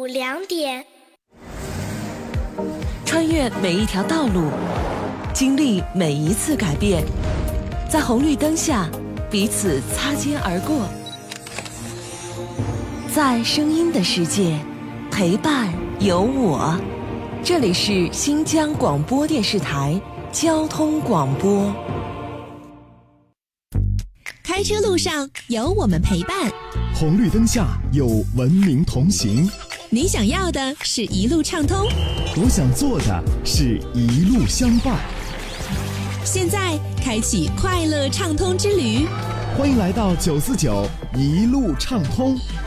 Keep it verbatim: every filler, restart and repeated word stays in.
两点。 穿越每一条道路，经历每一次改变，在红绿灯下彼此擦肩而过，在声音的世界陪伴有我。这里是新疆广播电视台交通广播。 开车路上有我们陪伴， 红绿灯下有文明同行。 你想要的是一路畅通， 我想做的是一路相伴。 现在开启快乐畅通之旅， 欢迎来到九四九一路畅通。